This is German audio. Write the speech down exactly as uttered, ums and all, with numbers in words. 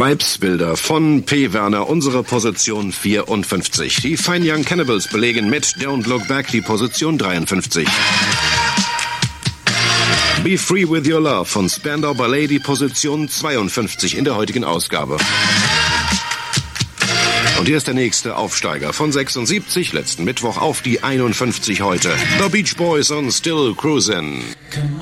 Vibesbilder von P. Werner, unsere Position vierundfünfzig. Die Fine Young Cannibals belegen mit Don't Look Back die Position dreiundfünfzig. Be Free With Your Love von Spandau Ballet die Position zweiundfünfzig in der heutigen Ausgabe. Und hier ist der nächste Aufsteiger von sechsundsiebzig letzten Mittwoch auf die einundfünfzig heute. The Beach Boys on Still Cruisin'.